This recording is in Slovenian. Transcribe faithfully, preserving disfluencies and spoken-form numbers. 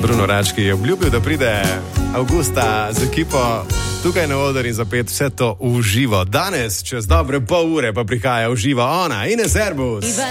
Bruno Rački je obljubil, da pride avgusta z ekipo tukaj na oder in zapet vse to v živo. Danes, čez dobre pol ure, pa prihaja v živo ona, Ines Erbus.